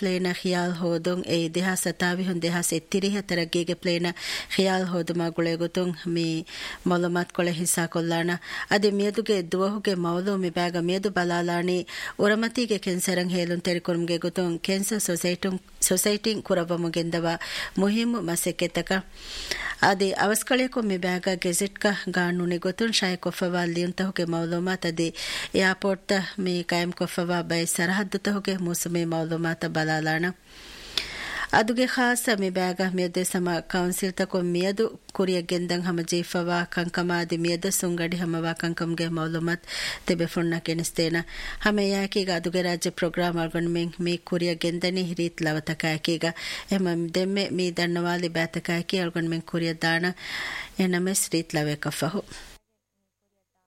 ಪ್ಲೇನ ಖಿಯಾಲ್ ಹೋದುಂ A ದೇಹ ಸತಾವಿ ಹೊಂ ದೇಹ ಸೆತ್ತಿರಿಹ ತರಗೀಗೆ ಪ್ಲೇನ ಖಿಯಾಲ್ ಹೋದುಮಾ ಗುಳೆ ಗೊತುಂ ಮಿ ಮೌಲಮಾತ್ ಕೊಳೆ ಹಿಸಾ ಕೊಲ್ಲಾಣ ಅದೆ ಮಿಯದುಗೆ ದುವಹುಗೆ ಮೌಲು ಮಿ ಬ್ಯಾಗ ಮಿಯದು ಬಲಾಲಾಣಿ ಉರಮತಿಗೆ ಕೆನ್ಸರಂ ಹೇಲುಂ ತೆರಿಕೊರುಮ್ಗೆ ಗೊತುಂ ಕೆನ್ಸರ್ ಸೊಸೈಟಿಂ ಕುರವಮುಗೆಂದವ ಮುಹಿಮ್ಮು ಮಸೆಕೆತಕ ಅದೆ ಅವಸ್ಕಳೆಕೊ ಮಿ ಬ್ಯಾಗ ಗೆಜೆಟ್ಕ ಗಾಣುನಿ ಗೊತುಂ ಶಾಯ ಕೊಫವಾ ಲಿಯುಂತಹುಗೆ ಮೌಲಮಾತ್ ಅದೆ ಏರ್ಪೋರ್ಟ್ ಮಿ ಕಾಯಂ ಕೊಫವಾ ಬೈ ಸರಹದ್ದುತಹುಗೆ ಮುಸುಮೆ ಮೌಲಮಾತ ಬಲಾಲಾಣ ಅದುಗೆ ಖಾಸ ಮಿ ಬ್ಯಾಗ ಮಿಯದೆ ಸಮ ಕೌನ್ಸಿಲ್ ತಕೊ ಮಿಯದು ಕುರಿಯ ಗೆಂದಂ ಹಮ ಜೀಫವಾ ಕಂಕಮಾದಿ ಮಿಯದ ಸುಂಗಡಿ ಹಮವಾ ಕಂಕಂಗೆ ಮೌಲುಮತ್ ತೆಬೆ ಫುಣ್ಣ ಕೆನಿಸ್ತೇನ ಹಮೆ ಯಾಕೀಗ ಅದುಗೆ ರಾಜ್ಯ ಪ್ರೋಗ್ರಾಮ್ ಅಲ್ಗೊಂಡು ಮಿ ಕುರಿಯ ಗೆಂದನಿ ರೀತ್ ಲವತಕಾಕೀಗ ಎಮ ದೆಮ್ಮೆ ಮಿ ದಣ್ಣವಾಲಿ ಬ್ಯಾತಕಾಕಿ ಅಲ್ಗೊಂಡು ಕುರಿಯ ದಾಣ ಎನಮೆಸ್ ರೀತ್ ಲವೆ ಕಫಹು